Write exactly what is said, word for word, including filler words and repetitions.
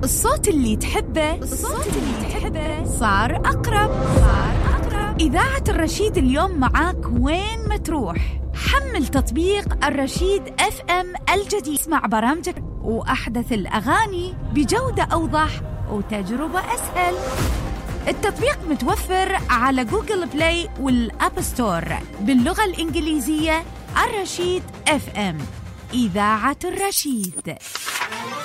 الصوت اللي تحبه الصوت اللي تحبه صار أقرب صار أقرب. إذاعة الرشيد اليوم معاك وين ما تروح. حمل تطبيق الرشيد اف ام الجديد، اسمع برامجك وأحدث الأغاني بجودة أوضح وتجربة أسهل. التطبيق متوفر على جوجل بلاي والأب ستور باللغة الإنجليزية. الرشيد اف ام، إذاعة الرشيد.